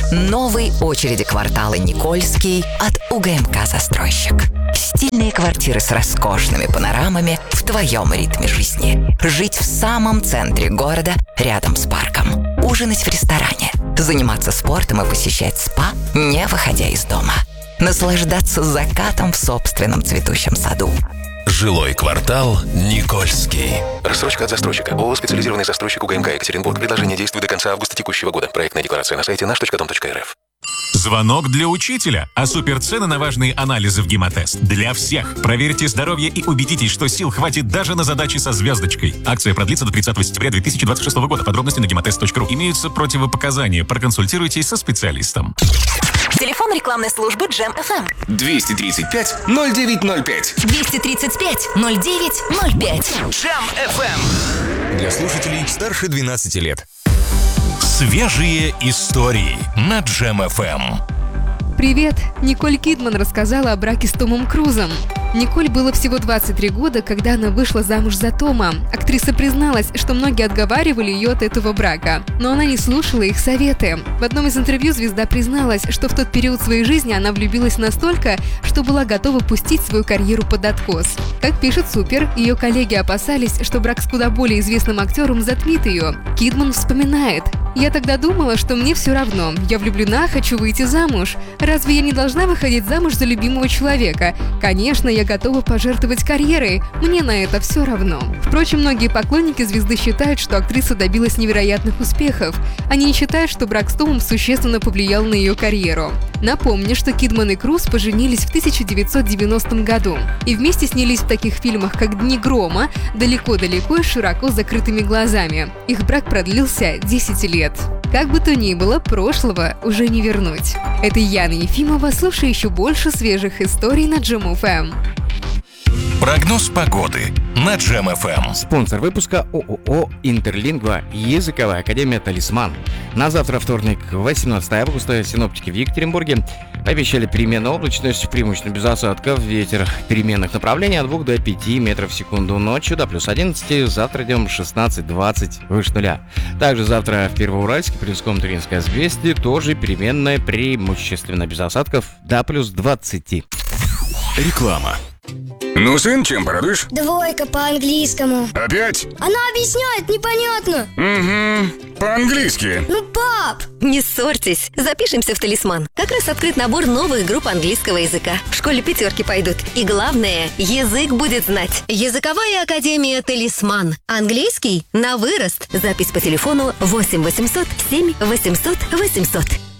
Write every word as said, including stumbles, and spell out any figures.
Новый очереди квартала Никольский от УГМК «Застройщик». Стильные квартиры с роскошными панорамами в твоем ритме жизни. Жить в самом центре города, рядом с парком. Ужинать в ресторане. Заниматься спортом и посещать спа, не выходя из дома. Наслаждаться закатом в собственном цветущем саду. Жилой квартал Никольский. Рассрочка от застройщика. ООО «Специализированный застройщик УГМК Екатеринбург». Предложение действует до конца августа текущего года. Проектная декларация на сайте наш точка дом точка эр эф. Звонок для учителя, а суперцены на важные анализы в Гемотест для всех. Проверьте здоровье и убедитесь, что сил хватит даже на задачи со звездочкой. Акция продлится до тридцатого сентября две тысячи двадцать шестого года. Подробности на гемотест точка ру. Имеются противопоказания. Проконсультируйтесь со специалистом. Телефон рекламной службы Джем эф эм. двести тридцать пять ноль девять ноль пять. двести тридцать пять ноль девять ноль пять. Джем эф эм. Для слушателей старше двенадцати лет. Свежие истории на Джем эф эм. Привет! Николь Кидман рассказала о браке с Томом Крузом. Николь было всего двадцать три года, когда она вышла замуж за Тома. Актриса призналась, что многие отговаривали ее от этого брака, но она не слушала их советы. В одном из интервью звезда призналась, что в тот период своей жизни она влюбилась настолько, что была готова пустить свою карьеру под откос. Как пишет Супер, ее коллеги опасались, что брак с куда более известным актером затмит ее. Кидман вспоминает: «Я тогда думала, что мне все равно. Я влюблена, хочу выйти замуж. Разве я не должна выходить замуж за любимого человека? Конечно, я готова пожертвовать карьерой. Мне на это все равно». Впрочем, многие поклонники звезды считают, что актриса добилась невероятных успехов. Они не считают, что брак с Томом существенно повлиял на ее карьеру. Напомню, что Кидман и Круз поженились в тысяча девятьсот девяностом году и вместе снялись в таких фильмах, как «Дни грома», «Далеко-далеко» и «Широко закрытыми глазами». Их брак продлился десять лет. Как бы то ни было, прошлого уже не вернуть. Это Яна Ефимова. Слушай еще больше свежих историй на Джем эф эм. Прогноз погоды на Джем эф эм. Спонсор выпуска ООО «Интерлингва», языковая академия «Талисман». На завтра, вторник, восемнадцатого августа, синоптики в Екатеринбурге обещали переменную облачность, преимущественно без осадков, ветер переменных направлений от двух до пяти метров в секунду, ночью до плюс одиннадцати, завтра днем шестнадцать-двадцать, выше нуля. Также завтра в Первоуральске, Полевском, Туринской Известии тоже переменная, преимущественно без осадков, до плюс двадцати. Реклама. Ну, сын, чем порадуешь? Двойка по английскому. Опять? Она объясняет непонятно. Угу, по-английски. Ну, пап! Не ссорьтесь, запишемся в «Талисман». Как раз открыт набор новых групп английского языка. В школе пятерки пойдут. И главное, язык будет знать. Языковая академия «Талисман». Английский на вырост. Запись по телефону восемь восемьсот семь восемьсот восемьсот.